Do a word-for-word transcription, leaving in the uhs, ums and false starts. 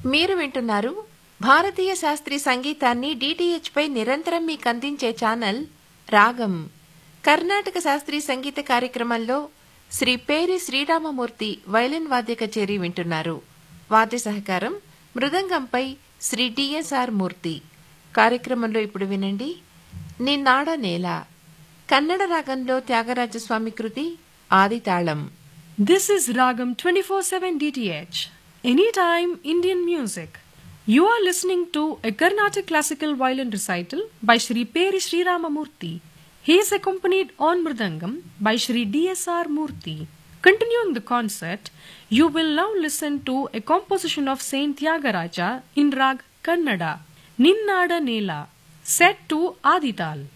మీరు వింటున్నారు భారతీయ శాస్త్రీయ సంగీతాన్ని డిటిహెచ్ పై నిరంతరం మీకు అందించే ఛానల్ రాగం. కర్ణాటక శాస్త్రీయ సంగీత కార్యక్రమంలో శ్రీ పేరి శ్రీరామమూర్తి వైలిన్ వాద్య కచేరీ వింటున్నారు. వాద్య సహకారం మృదంగంపై శ్రీ డిఎస్ఆర్ మూర్తి. కార్యక్రమంలో ఇప్పుడు వినండి నిన్నాడ నేల, కన్నడ రాగంలో త్యాగరాజస్వామి కృతి, ఆదితాళం. This is Ragam twenty-four seven D T H, anytime Indian music. You are listening to a Carnatic classical violin recital by Shri Peri Sri Ramamurthy. He is accompanied on Mridangam by Shri D S R Murthy. Continuing the concert, you will now listen to a composition of Saint Tyagaraja in Rag Kannada, Ninnada Nela, set to Adital.